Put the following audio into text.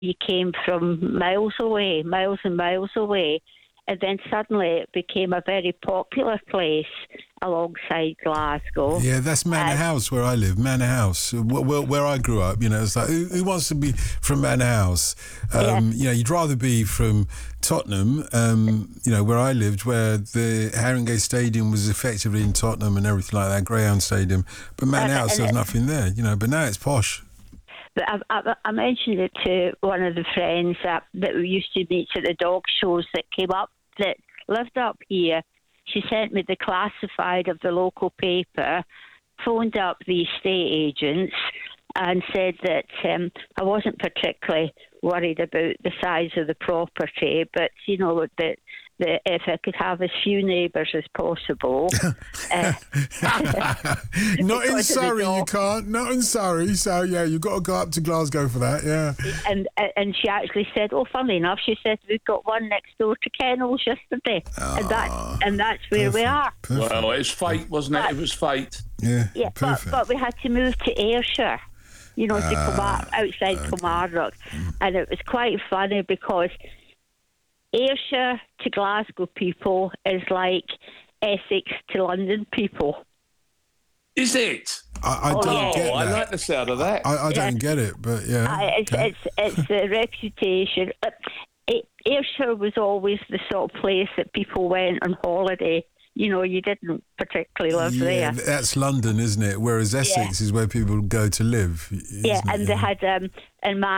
you came from miles away, miles and miles away. And then suddenly it became a very popular place alongside Glasgow. Yeah, that's Manor House where I live. Manor House, where I grew up. It's like who wants to be from Manor House? You'd rather be from Tottenham. Where I lived, where the Haringey Stadium was effectively in Tottenham and everything like that, Greyhound Stadium. But Manor House, there's nothing there. But now it's posh. But I mentioned it to one of the friends that we used to meet at the dog shows that lived up here. She sent me the classified of the local paper, phoned up the estate agents and said that I wasn't particularly worried about the size of the property, but, that if I could have as few neighbours as possible. Not in Surrey, you can't. Not in Surrey. So, yeah, you've got to go up to Glasgow for that, yeah. And she actually said, funny enough, she said, we've got one next door to Kennels yesterday. And that's where we are. Perfect. Well, it's fate, wasn't it? It was fate. Yeah, but we had to move to Ayrshire. To outside Kilmarnock. And it was quite funny because Ayrshire to Glasgow people is like Essex to London people. Is it? I don't get that. I like the sound of that. I don't get it, but yeah. It's the reputation. Ayrshire was always the sort of place that people went on holiday. You didn't particularly live there. That's London, isn't it? Whereas Essex is where people go to live. They had in